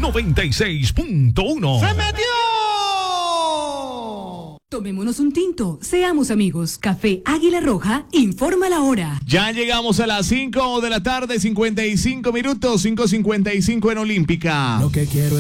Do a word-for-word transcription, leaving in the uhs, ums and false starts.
noventa y seis punto uno. ¡Se metió! Tomémonos un tinto, seamos amigos. Café Águila Roja, informa la hora. Ya llegamos a las cinco de la tarde, cincuenta y cinco minutos, cinco cincuenta y cinco en Olímpica. Lo que quiero